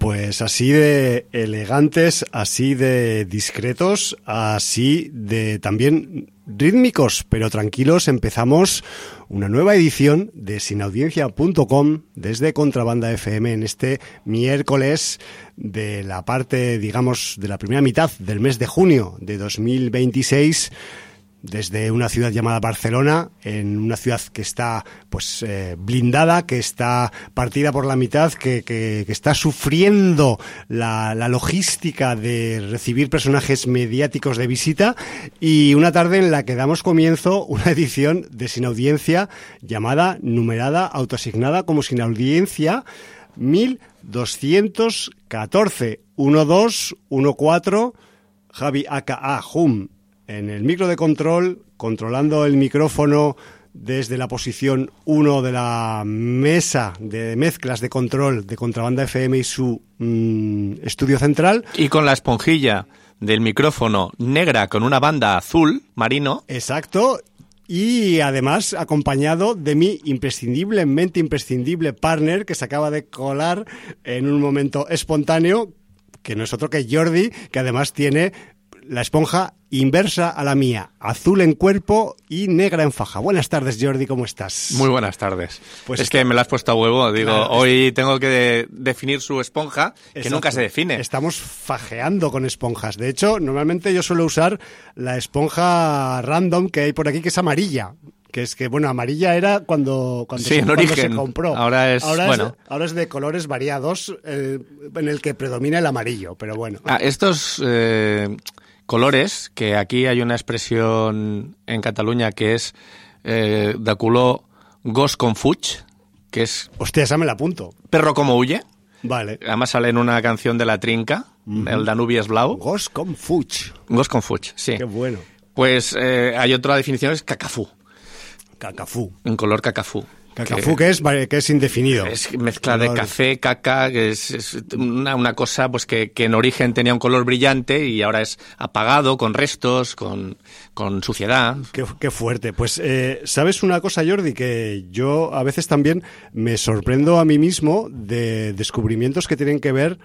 Pues así de elegantes, así de discretos, así de también rítmicos, pero tranquilos, empezamos una nueva edición de sinaudiencia.com desde Contrabanda FM en este miércoles de la parte, digamos, de la primera mitad del mes de junio de 2026, desde una ciudad llamada Barcelona, en una ciudad que está pues blindada, que está partida por la mitad, que está sufriendo la logística de recibir personajes mediáticos de visita, y una tarde en la que damos comienzo una edición de Sin Audiencia llamada, numerada, autoasignada como Sin Audiencia 1214, 1214, Javi aka Hum en el micro de control, controlando el micrófono desde la posición 1 de la mesa de mezclas de control de Contrabanda FM y su estudio central. Y con la esponjilla del micrófono negra con una banda azul marino. Exacto. Y además acompañado de mi imprescindiblemente imprescindible partner, que se acaba de colar en un momento espontáneo, que no es otro que Jordi, que además tiene la esponja inversa a la mía, azul en cuerpo y negra en faja. Buenas tardes, Jordi, ¿cómo estás? Muy buenas tardes. Pues es que me la has puesto a huevo, digo, claro, hoy tengo que definir su esponja, que exacto, nunca se define. Estamos fajeando con esponjas. De hecho, normalmente yo suelo usar la esponja random que hay por aquí, que es amarilla. Que es que, bueno, amarilla era cuando sí, en origen se compró. Ahora es de colores variados, en el que predomina el amarillo, pero bueno. Estos colores, que aquí hay una expresión en Cataluña que es de color gos con fuig, que es... Hostia, esa me la apunto. Perro como huye. Vale. Además sale en una canción de La Trinca, el Danubi es blau. Gos con fuig. Gos con fuig, sí. Qué bueno. Pues hay otra definición, es cacafú. Cacafú. En color cacafú. Cacafú, que es indefinido. Es mezcla de café, caca, que es una cosa pues que en origen tenía un color brillante y ahora es apagado, con restos, con suciedad. Qué fuerte. Pues, ¿sabes una cosa, Jordi? Que yo a veces también me sorprendo a mí mismo de descubrimientos que tienen que ver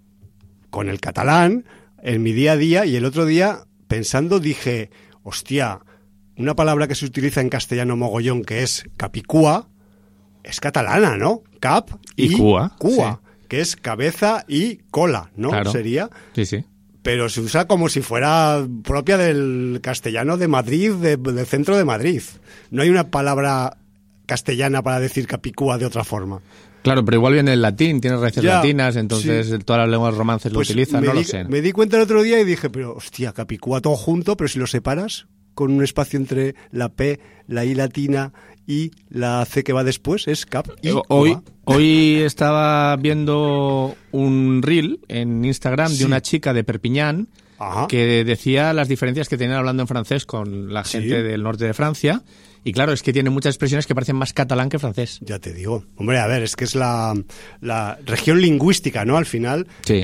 con el catalán en mi día a día, y el otro día, pensando, dije, hostia, una palabra que se utiliza en castellano mogollón, que es capicúa, es catalana, ¿no? Cap y cua, sí, que es cabeza y cola, ¿no? Claro. Sería. Sí, sí. Pero se usa como si fuera propia del castellano de Madrid, del centro de Madrid. No hay una palabra castellana para decir capicúa de otra forma. Claro, pero igual viene el latín, tiene raíces latinas, entonces sí, todas las lenguas romances pues lo utilizan, no lo sé. Me di cuenta el otro día y dije, pero hostia, capicúa todo junto, pero si lo separas con un espacio entre la P, la I latina y la C que va después, es cap y Hoy estaba viendo un reel en Instagram de una chica de Perpiñán. Ajá. Que decía las diferencias que tenían hablando en francés con la gente del norte de Francia. Y claro, es que tiene muchas expresiones que parecen más catalán que francés. Ya te digo. Hombre, a ver, es que es la región lingüística, ¿no? Al final. Sí.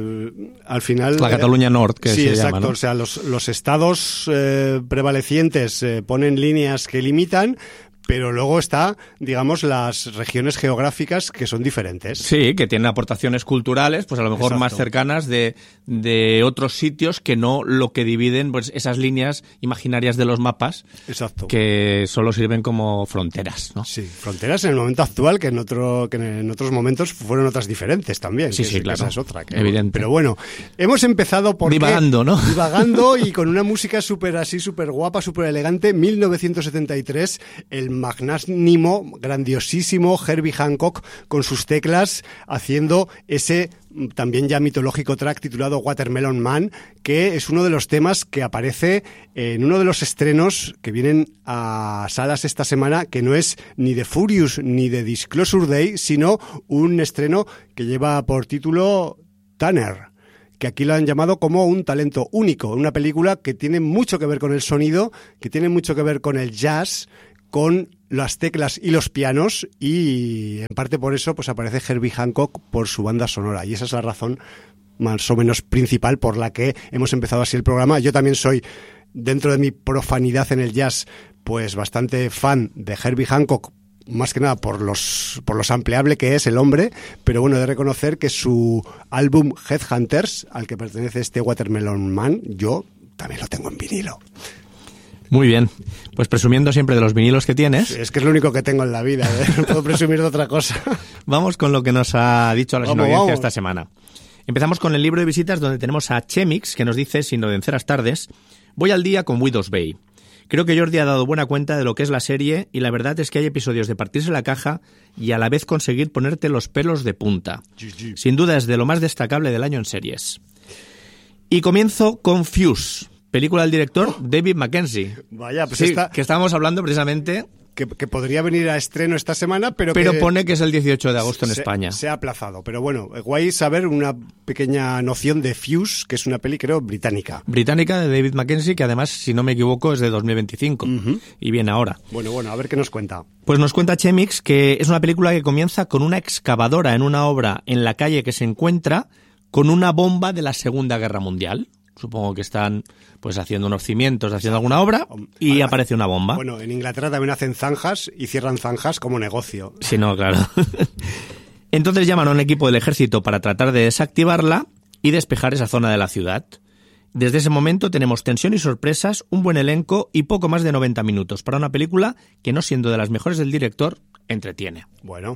Al final. La Cataluña Nord, que sí, se exacto. llama, ¿no? O sea, los estados prevalecientes ponen líneas que limitan, pero luego está, digamos, las regiones geográficas que son diferentes. Sí, que tienen aportaciones culturales, pues a lo mejor exacto, más cercanas de otros sitios que no lo que dividen, pues esas líneas imaginarias de los mapas. Exacto. Que solo sirven como fronteras, ¿no? Sí, fronteras en el momento actual, que en otros momentos fueron otras diferentes también. Sí, sí, claro. Esa es otra. Evidente. Pero bueno, hemos empezado por divagando, ¿no? Divagando y con una música súper guapa, súper elegante. 1973, el magnánimo, grandiosísimo Herbie Hancock con sus teclas haciendo ese también ya mitológico track titulado Watermelon Man, que es uno de los temas que aparece en uno de los estrenos que vienen a salas esta semana, que no es ni de Furious ni de Disclosure Day, sino un estreno que lleva por título Tanner, que aquí lo han llamado como un talento único, una película que tiene mucho que ver con el sonido, que tiene mucho que ver con el jazz, con las teclas y los pianos, y en parte por eso pues aparece Herbie Hancock por su banda sonora, y esa es la razón más o menos principal por la que hemos empezado así el programa. Yo también soy, dentro de mi profanidad en el jazz, pues bastante fan de Herbie Hancock, más que nada por lo sampleable que es el hombre, pero bueno, he de reconocer que su álbum Headhunters, al que pertenece este Watermelon Man, yo también lo tengo en vinilo. Muy bien, pues presumiendo siempre de los vinilos que tienes. Sí, es que es lo único que tengo en la vida, no puedo presumir de otra cosa. Vamos con lo que nos ha dicho la sinaudiencia esta semana. Empezamos con el libro de visitas, donde tenemos a Chemix, que nos dice, sin venceras tardes, voy al día con Widow's Bay. Creo que Jordi ha dado buena cuenta de lo que es la serie y la verdad es que hay episodios de partirse la caja y a la vez conseguir ponerte los pelos de punta. Sin duda es de lo más destacable del año en series. Y comienzo con Fuse, película del director David Mackenzie. Vaya, pues sí, que estábamos hablando precisamente... Que podría venir a estreno esta semana, pero que pone que es el 18 de agosto en España. Se ha aplazado, pero bueno, guay saber una pequeña noción de Fuse, que es una peli, creo, británica. Británica de David Mackenzie, que además, si no me equivoco, es de 2025 y viene ahora. Bueno, a ver qué nos cuenta. Pues nos cuenta Chemix que es una película que comienza con una excavadora en una obra en la calle que se encuentra con una bomba de la Segunda Guerra Mundial. Supongo que están pues haciendo unos cimientos, haciendo alguna obra y aparece una bomba. Bueno, en Inglaterra también hacen zanjas y cierran zanjas como negocio. Sí, no, claro. Entonces llaman a un equipo del ejército para tratar de desactivarla y despejar esa zona de la ciudad. Desde ese momento tenemos tensión y sorpresas, un buen elenco y poco más de 90 minutos para una película que, no siendo de las mejores del director, entretiene. Bueno.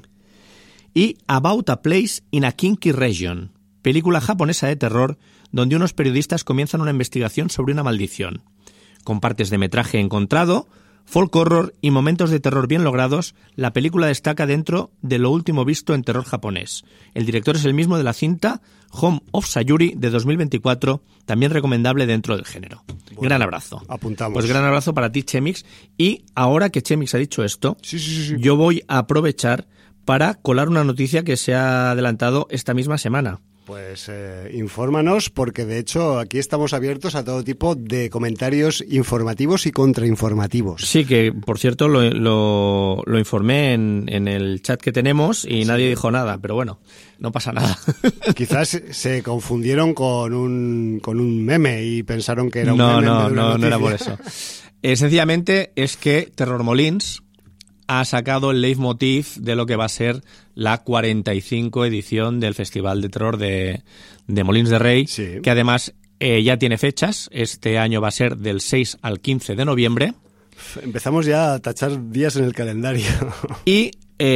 Y About a Place in a Kinky Region, película japonesa de terror donde unos periodistas comienzan una investigación sobre una maldición. Con partes de metraje encontrado, folk horror y momentos de terror bien logrados, la película destaca dentro de lo último visto en terror japonés. El director es el mismo de la cinta Home of Sayuri de 2024, también recomendable dentro del género. Bueno, gran abrazo. Apuntamos. Pues gran abrazo para ti, Chemix. Y ahora que Chemix ha dicho esto, sí. Yo voy a aprovechar para colar una noticia que se ha adelantado esta misma semana. Pues infórmanos, porque de hecho aquí estamos abiertos a todo tipo de comentarios informativos y contrainformativos. Sí, que por cierto lo informé en el chat que tenemos y nadie dijo nada, pero bueno, no pasa nada. Quizás se confundieron con un meme y pensaron que era un meme. No era por eso. Sencillamente es que Terror Molins ha sacado el leitmotiv de lo que va a ser la 45 edición del Festival de Terror de Molins de Rey, sí. Que además ya tiene fechas. Este año va a ser del 6 al 15 de noviembre. Empezamos ya a tachar días en el calendario. Y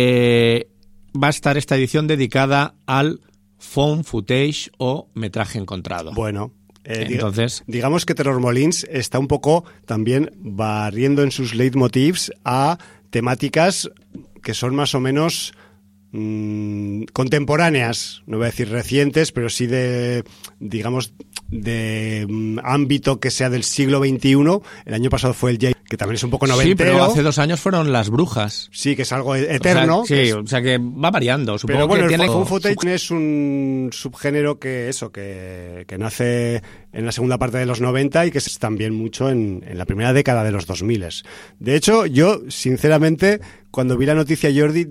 va a estar esta edición dedicada al found footage o metraje encontrado. Bueno, entonces, digamos que Terror Molins está un poco también barriendo en sus leitmotivs a temáticas que son más o menos contemporáneas, no voy a decir recientes, pero sí de ámbito que sea del siglo XXI. El año pasado fue el Jay, que también es un poco noventero. Sí, pero hace 2 años fueron Las Brujas. Sí, que es algo eterno. O sea que va variando. Supongo pero bueno, que el found footage es un subgénero que nace en la segunda parte de los 90 y que es también mucho en la primera década de los 2000. De hecho, yo, sinceramente, cuando vi la noticia, Jordi,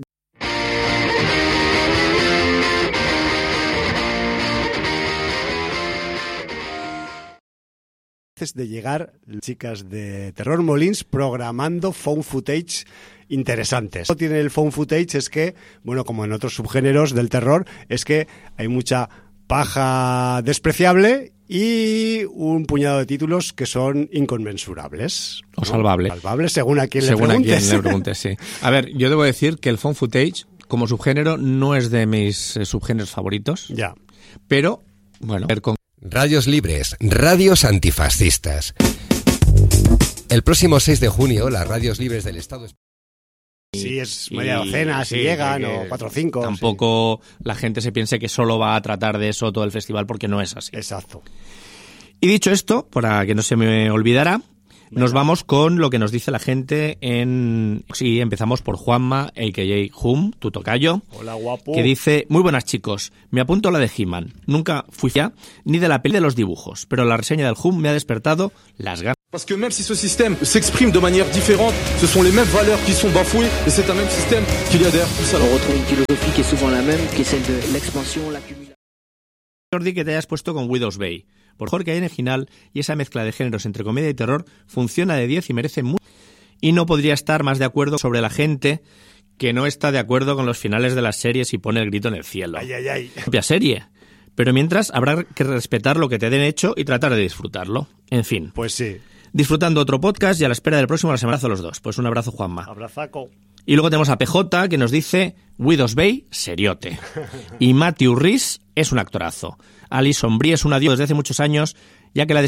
de llegar chicas de Terror Molins programando found footage interesantes. Lo que tiene el found footage es que, bueno, como en otros subgéneros del terror, es que hay mucha paja despreciable y un puñado de títulos que son inconmensurables. O salvables. Salvables según a quien le preguntes. Sí. A ver, yo debo decir que el found footage, como subgénero, no es de mis subgéneros favoritos. Ya. Pero, bueno, Radios Libres, radios antifascistas. El próximo 6 de junio, las radios libres del Estado... Sí, es media docena, si llegan, o 4 o 5. Tampoco la gente se piense que solo va a tratar de eso todo el festival, porque no es así. Exacto. Y dicho esto, para que no se me olvidara, nos vamos con lo que nos dice la gente Sí, empezamos por Juanma, a.k.a. Hum, tu tocayo. Hola, guapo. Que dice: muy buenas, chicos. Me apunto a la de He-Man. Nunca fui ya ni de la peli de los dibujos, pero la reseña del Hum me ha despertado las ganas. Parce que même si ce système s'exprime de manière différente, ce sont les mêmes valeurs qui sont bafouées et c'est un même système qu'il y a derrière tout ça. On retrouve une philosophie qui est souvent la même, qui est celle de l'expansion, l'accumulation. Jordi, que te hayas puesto con Widow's Bay. Por mejor que hay en el final, y esa mezcla de géneros entre comedia y terror funciona de 10 y merece mucho. Y no podría estar más de acuerdo sobre la gente que no está de acuerdo con los finales de las series y pone el grito en el cielo. Ay, ay, ay. Propia serie. Pero mientras habrá que respetar lo que te den hecho y tratar de disfrutarlo. En fin. Pues sí. Disfrutando otro podcast y a la espera del próximo. Les abrazo a los dos. Pues un abrazo, Juanma. Abrazaco. Y luego tenemos a PJ, que nos dice Widows Bay, seriote. Y Matthew Rhys es un actorazo. Alison Brie es un adiós desde hace muchos años, ya que la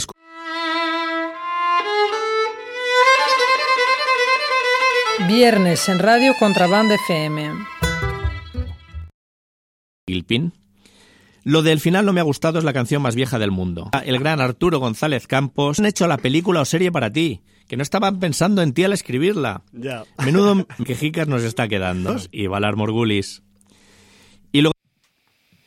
Viernes en Radio Contrabanda FM. Gilpin. Lo del final no me ha gustado, es la canción más vieja del mundo. El gran Arturo González Campos han hecho la película o serie para ti, que no estaban pensando en ti al escribirla. Ya. Menudo quejicas nos está quedando. Y Valar Morgulis.